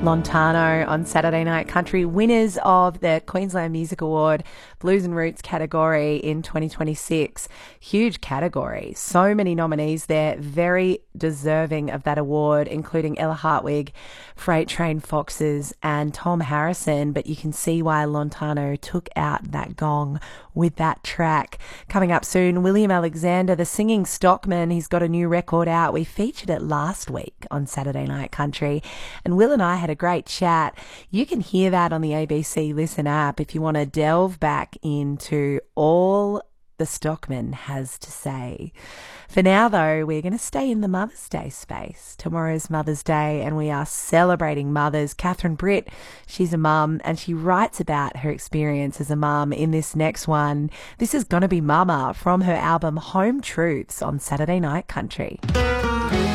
Lontano on Saturday Night Country, winners of the Queensland Music Award Blues and Roots category in 2026. Huge category. So many nominees there, very deserving of that award, including Ella Hartwig, Freight Train Foxes and Tom Harrison. But you can see why Lontano took out that gong with that track. Coming up soon, William Alexander, the singing stockman. He's got a new record out. We featured it last week on Saturday Night Country, and Will and I had a great chat. You can hear that on the ABC Listen app if you want to delve back into all the stockman has to say. For now, though, we're going to stay in the Mother's Day space. Tomorrow's Mother's Day, and we are celebrating mothers. Catherine Britt, she's a mum, and she writes about her experience as a mum in this next one. This is going to be Mama from her album Home Truths on Saturday Night Country.